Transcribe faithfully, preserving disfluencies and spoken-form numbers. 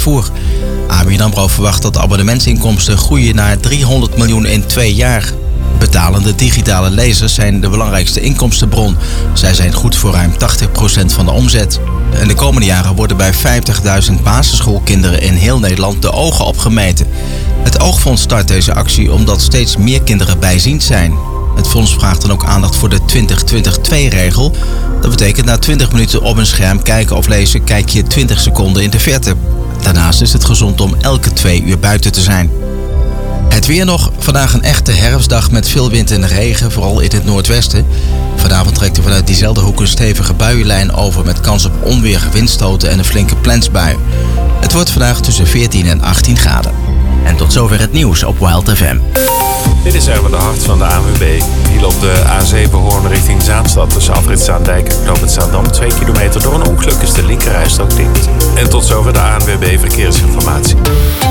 vervoer. A B N AMRO verwacht dat de abonnementsinkomsten groeien naar driehonderd miljoen in twee jaar. Betalende digitale lezers zijn de belangrijkste inkomstenbron. Zij zijn goed voor ruim tachtig procent van de omzet. In de komende jaren worden bij vijftigduizend basisschoolkinderen in heel Nederland de ogen opgemeten. Het Oogfonds start deze actie omdat steeds meer kinderen bijziend zijn. Het fonds vraagt dan ook aandacht voor de twintig twintig twee regel. Dat betekent na twintig minuten op een scherm kijken of lezen kijk je twintig seconden in de verte. Daarnaast is het gezond om elke twee uur buiten te zijn. Het weer nog. Vandaag een echte herfstdag met veel wind en regen, vooral in het noordwesten. Vanavond trekt er vanuit diezelfde hoek een stevige buienlijn over met kans op onweer, windstoten en een flinke plensbui. Het wordt vandaag tussen veertien en achttien graden. En tot zover het nieuws op Wild F M. Dit is Erwin de Hart van de A N W B. Hier op de A zeven Hoorn richting Zaanstad tussen Afrit Zaandijk en Knooppunt Zaandam. Twee kilometer door een ongeluk is de linkerrijstrook dicht. En tot zover de A N W B Verkeersinformatie.